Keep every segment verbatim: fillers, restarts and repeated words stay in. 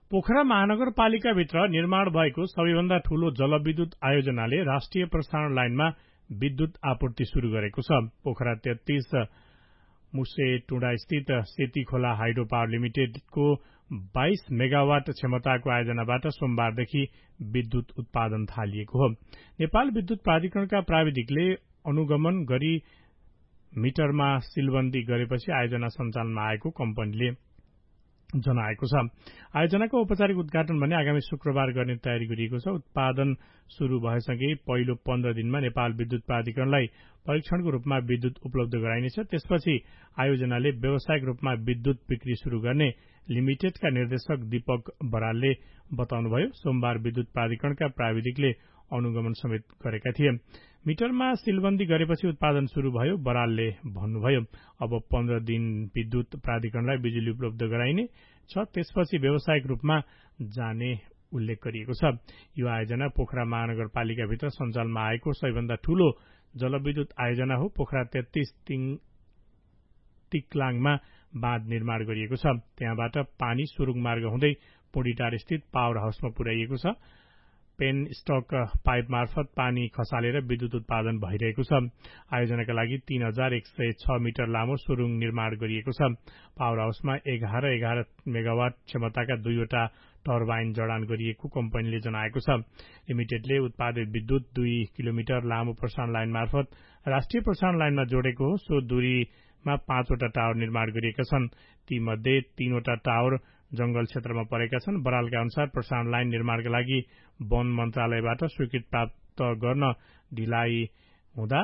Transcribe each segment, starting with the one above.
पोखरा महानगरपालिकाभित्र निर्माण भएको सबैभन्दा ठूलो जलविद्युत आयोजनाले राष्ट्रिय प्रसारण लाइनमा विद्युत आपूर्ति शुरू गरेको छ। पोखरा तेत्तीस मुसेटुडा स्थित सेती खोला हाइड्रो पावर लिमिटेडको बाइस मेगावाट क्षमताको आयोजनाबाट सोमबारदेखि विद्युत उत्पादन थालिएको हो। नेपाल विद्युत प्राधिकरणका प्राविधिकले अनुगमन गरी मिटरमा सिलबन्दी गरेपछि आयोजना सञ्चालनमा आएको कम्पनीले जनाएको छ। आयोजनाको औपचारिक उद्घाटन भने आगामी शुक्रबार गर्ने तयारी गरिएको छ। उत्पादन शुरू भएसँगै पहिलो पन्ध्र दिनमा नेपाल विद्युत प्राधिकरणलाई परीक्षणको रूपमा विद्युत उपलब्ध गराइनेछ। त्यसपछि आयोजनाले व्यावसायिक रूपमा विद्युत बिक्री शुरू गर्ने लिमिटेडका निर्देशक दीपक बरालले बताउनुभयो। सोमबार विद्युत प्राधिकरणका प्राविधिकले अनुगमन समेत गरेका थिए। मिटरमा सिलबन्दी गरेपछि उत्पादन शुरू भयो, बरालले भन्नुभयो। अब पन्ध्र दिन विद्युत प्राधिकरणलाई बिजुली उपलब्ध गराइने छ, त्यसपछि व्यावसायिक रूपमा जाने उल्लेख गरिएको छ। यो आयोजना पोखरा महानगरपालिकाभित्र सञ्चालनमा आएको सबैभन्दा ठूलो जलविद्युत आयोजना हो। पोखरा तेत्तीस तिक्लाङमा बाँध निर्माण गरिएको छ। त्यहाँबाट पानी सुरुङ मार्ग हुँदै पुँडीटार स्थित पावर हाउसमा पुर्याइएको छ। पेन स्टक पाइप मार्फत पानी खसालेर विद्युत उत्पादन भइरहेको छ। आयोजनाका लागि तीन हजार एक सय छ मिटर लामो सुरुङ निर्माण गरिएको छ। पावर हाउसमा एघार एघार मेगावाट क्षमताका दुईवटा टर्बाइन जडान गरिएको कम्पनीले जनाएको छ। लिमिटेडले उत्पादित विद्युत दुई किलोमिटर लामो प्रसारण लाइन मार्फत राष्ट्रिय प्रसारण लाइनमा जोडेको हो। सो दूरीमा पाँचवटा टावर निर्माण गरिएका छन्। तीमध्ये तीनवटा टावर जंगल क्षेत्रमा परेका छन्। बरालका अनुसार प्रसारण लाइन निर्माणका लागि वन मन्त्रालयबाट स्वीकृति प्राप्त गर्न ढिलाइ हुँदा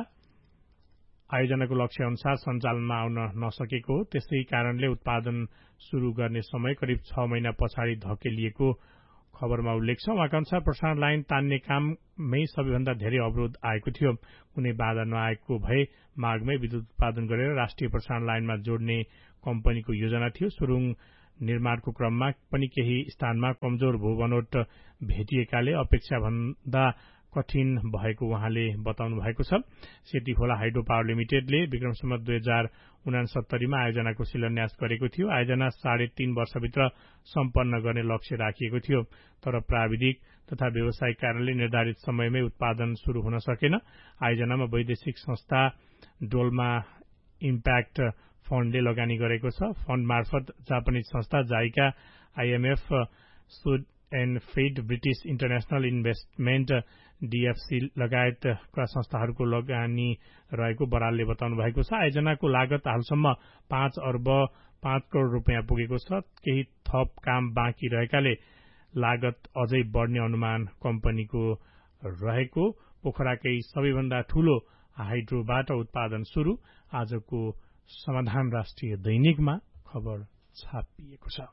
आयोजनाको लक्ष्य अनुसार सञ्चालनमा आउन नसकेको हो। त्यसै कारणले उत्पादन शुरू गर्ने समय करिब छ महिना पछाडि धकेलिएको खबरमा उल्लेख छ। उहाँका अनुसार प्रसारण लाइन तान्ने काममै सबैभन्दा धेरै अवरोध आएको थियो। कुनै बाधा नआएको भए माघमै विद्युत उत्पादन गरेर राष्ट्रिय प्रसारण लाइनमा जोड्ने कम्पनीको योजना थियो। सुरुङ निर्माणको क्रममा पनि केही स्थानमा कमजोर भूबनोट भेटिएकाले अपेक्षा भन्दा कठिन भएको उहाँले बताउनु भएको छ। सेती खोला हाइड्रो पावर लिमिटेडले विक्रम सम्वत दुई हजार उनासत्तरीमा आयोजनाको शिलान्यास गरेको थियो। आयोजना साढे तीन वर्षभित्र सम्पन्न गर्ने लक्ष्य राखिएको थियो, तर प्राविधिक तथा व्यावसायिक कारणले निर्धारित समयमै उत्पादन शुरू हुन सकेन। आयोजनामा वैदेशिक संस्था डोल्मा इम्प्याक्ट फण्डले लगानी गरेको छ। फण्ड मार्फत जापानिज संस्था JICA, IMF, should and fade, British international investment DFC लगायतका संस्थाहरूको लगानी रहेको बरालले बताउनु भएको छ। आयोजनाको लागत हालसम्म पाँच अर्ब पाँच करोड़ रुपियाँ पुगेको छ। केही थप काम बाँकी रहेकाले लागत अझै बढ्ने अनुमान कम्पनीको रहेको। पोखराकै सबैभन्दा ठूलो हाइड्रोबाट उत्पादन शुरू। आजको समाधान राष्ट्रिय दैनिकमा खबर छापिएको छ।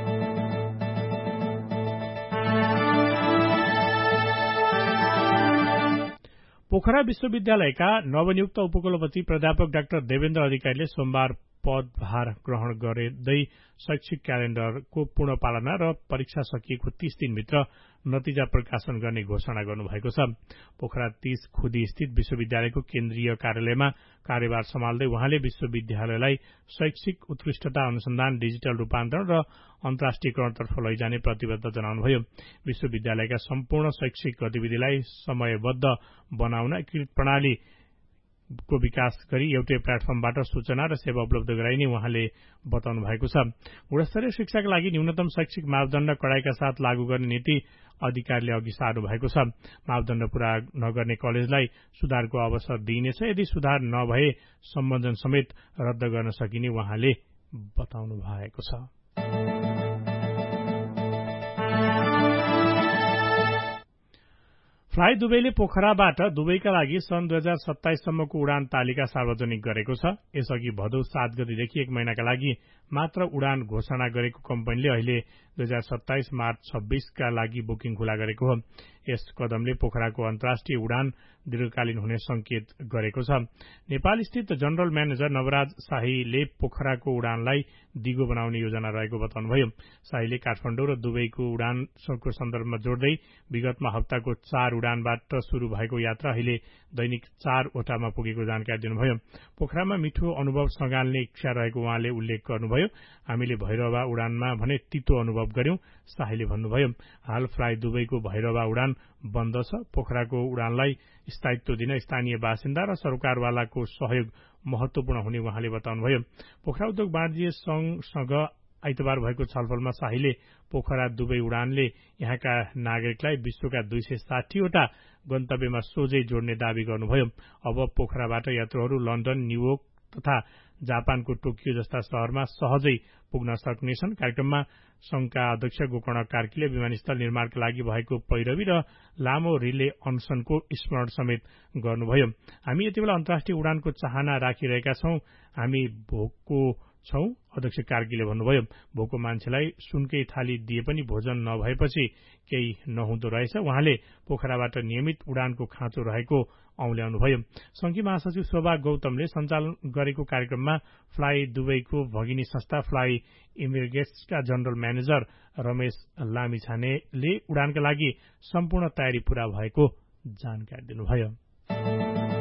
पोखरा विश्वविद्यालयका नवनियुक्त उपकुलपति प्राध्यापक डाक्टर देवेन्द्र अधिकारीले सोमबार पदभार ग्रहण गर्दै शैक्षिक क्यालेण्डरको पूर्ण पालना र परीक्षा सकिएको तीस दिनभित्र नतिजा प्रकाशन गर्ने घोषणा गर्नुभएको छ। पोखरा तीस खुदी स्थित विश्वविद्यालयको केन्द्रीय कार्यालयमा कार्यभार सम्हाल्दै उहाँले विश्वविद्यालयलाई शैक्षिक उत्कृष्टता अनुसन्धान, डिजिटल रूपान्तरण र अन्तर्राष्ट्रियकरणतर्फ लैजाने प्रतिबद्धता जनाउनुभयो। विश्वविद्यालयका सम्पूर्ण शैक्षिक गतिविधिलाई समयबद्ध बनाउन एकीकृत प्रणाली को विकास गरी एउटै प्लेटफर्मबाट सूचना र सेवा उपलब्ध गराइने उहाँले बताउनु भएको छ। गुणस्तरीय शिक्षाका लागि न्यूनतम शैक्षिक मापदण्ड कडाइका साथ लागू गर्ने नीति अधिकारीले अघि सार्नु भएको छ। मापदण्ड पूरा नगर्ने कलेजलाई सुधारको अवसर दिइनेछ। यदि सुधार नभए सम्बन्धन समेत रद्द गर्न सकिने उहाँले बताउनु भएको छ। फ्लाइ दुबईले पोखराबाट दुबईका लागि सन् दुई हजार सत्ताइससम्मको उडान तालिका सार्वजनिक गरेको छ। यसअघि भदौ सात गतिदेखि एक महिनाका लागि मात्र उडान घोषणा गरेको कम्पनीले अहिले दुई हजार सत्ताइस मार्च छब्बीसका लागि बुकिङ खुला गरेको हो। यस कदमले पोखराको अन्तर्राष्ट्रिय उडान दीर्घकालीन हुने संकेत गरेको छ। नेपाल स्थित जनरल म्यानेजर नवराज शाहीले पोखराको उडानलाई दिगो बनाउने योजना रहेको बताउनुभयो। शाहीले काठमाडौँ र दुबईको उडानको सन्दर्भमा जोड्दै विगतमा हप्ताको चार उडानबाट शुरू भएको यात्रा अहिले दैनिक चारवटामा पुगेको जानकारी दिनुभयो। पोखरामा मिठो अनुभव सँगाल्ने इच्छा रहेको उहाँले उल्लेख गर्नुभयो। हामीले भैरवा उडानमा भने तितो अनुभव गर्यौं, शाहीले भन्नुभयो। हाल फ्लाइ दुबईको भैरवा उडान बन्द छ। पोखराको उडानलाई स्थायित्व दिन स्थानीय बासिन्दा र सरकारवालाको सहयोग महत्वपूर्ण हुने उहाँले बताउनुभयो। पोखरा उद्योग वाणिज्य संघसँग आइतबार भएको छलफलमा शाहीले पोखरा दुबई उडानले यहाँका नागरिकलाई विश्वका दुई सय साठीवटा गन्तव्यमा सोझै जोड्ने दावी गर्नुभयो। अब पोखराबाट यात्रुहरू लन्डन, न्यूयोर्क तथा जापानको टोकियो जस्ता शहरमा सहजै पुग्न सक्नेछन्। कार्यक्रममा संघका अध्यक्ष गोकर्ण कार्कीले विमानस्थल निर्माणका लागि भएको पैरवी र लामो रिले अनसनको स्मरण समेत गर्नुभयो। हामी यतिबेला अन्तर्राष्ट्रिय उडानको चाहना राखिरहेका छौं, हामी भोकको छौं, अध्यक्ष कार्कीले भन्नुभयो। भोको मान्छेलाई सुनकै थाली दिए पनि भोजन नभएपछि केही नहुँदो रहेछ। उहाँले पोखराबाट नियमित उडानको खाँचो रहेको औल्याउनुभयो। संघीय महासचिव शोभा गौतमले सञ्चालन गरेको कार्यक्रममा फ्लाइ दुबईको भगिनी संस्था फ्लाइ इमिरेट्सका जनरल म्यानेजर रमेश लामिछानेले उडानका लागि सम्पूर्ण तयारी पूरा भएको जानकारी दिनुभयो।